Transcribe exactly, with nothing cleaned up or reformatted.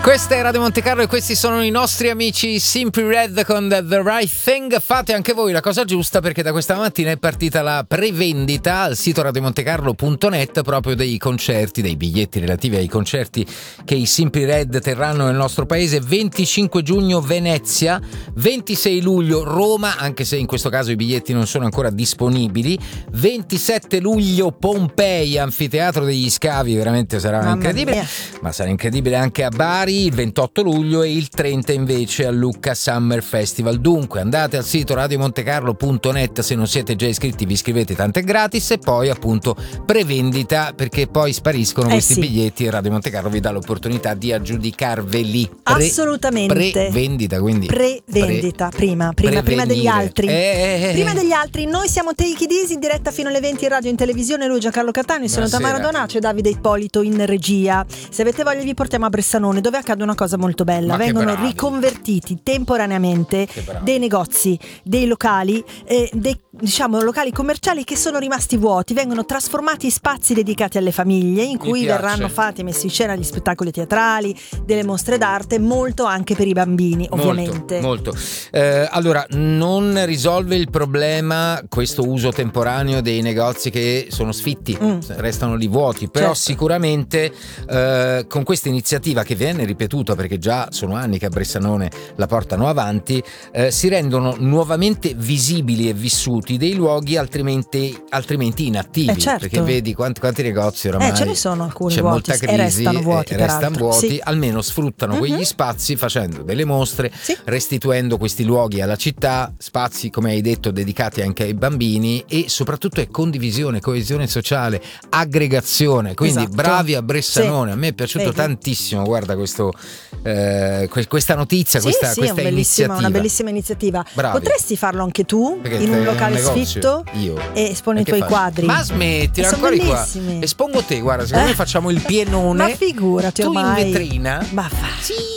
Questa è Radio Monte Carlo e questi sono i nostri amici Simply Red con The Right Thing. Fate anche voi la cosa giusta, perché da questa mattina è partita la prevendita al sito radiomontecarlo punto net proprio dei concerti, dei biglietti relativi ai concerti che i Simply Red terranno nel nostro paese. Venticinque giugno Venezia, ventisei luglio Roma, anche se in questo caso i biglietti non sono ancora disponibili, ventisette luglio Pompei, Anfiteatro degli Scavi, veramente sarà Mamma incredibile, mia. ma sarà incredibile anche a Bari il ventotto luglio e il trenta invece a Lucca Summer Festival. Dunque andate al sito radiomontecarlo punto net, se non siete già iscritti vi iscrivete, tanto è gratis, e poi appunto prevendita, perché poi spariscono Eh questi sì. biglietti e Radio Monte Carlo vi dà l'opportunità di aggiudicarveli. Pre- Assolutamente. Prevendita, quindi Prevendita, pre- prima, prima, prima degli prevenire. altri. Eh, eh, eh. Prima degli altri, noi siamo Take It Easy in diretta fino alle venti in radio e in televisione. Lui è Giancarlo Cattaneo, sono Buonasera. Tamara Donacio e Davide Ippolito in regia. Se avete voglia vi portiamo a Bressanone, dove accade una cosa molto bella. Ma che Vengono bravi. riconvertiti temporaneamente Che bravi. dei negozi, dei locali, eh, dei diciamo locali commerciali che sono rimasti vuoti, vengono trasformati in spazi dedicati alle famiglie, in cui piace. verranno fatti e messi in scena gli spettacoli teatrali, delle mostre d'arte, molto anche per i bambini, ovviamente. Molto, molto. Eh, allora, non risolve il problema questo uso temporaneo dei negozi che sono sfitti, Mm. restano lì vuoti, però Certo. sicuramente eh, con questa iniziativa, che viene ripetuta perché già sono anni che a Bressanone la portano avanti, eh, si rendono nuovamente visibili e vissuti dei luoghi altrimenti, altrimenti inattivi, Eh, certo. perché vedi quanti, quanti negozi oramai Eh, ce ne sono alcuni c'è vuoti molta e crisi restano vuoti, e restano peraltro. vuoti, Sì. almeno sfruttano Mhm. quegli spazi facendo delle mostre, Sì. restituendo questi luoghi alla città, spazi come hai detto dedicati anche ai bambini, e soprattutto è condivisione, coesione sociale, aggregazione, quindi Esatto. bravi a Bressanone. Sì. A me è piaciuto Vedi? tantissimo, guarda questo, eh, que- questa notizia, Sì, questa, sì, questa è un bellissima- iniziativa. una bellissima iniziativa. Bravi. Potresti farlo anche tu Perché in un sei locale negozio? sfitto Io. e esponi E i che tuoi faccio? quadri. Ma smetti, E son ancora qua. bellissimi. Espongo te, guarda, secondo Eh. me facciamo il pienone. Ma figurati, tu ormai. in vetrina. Ma va. Sì.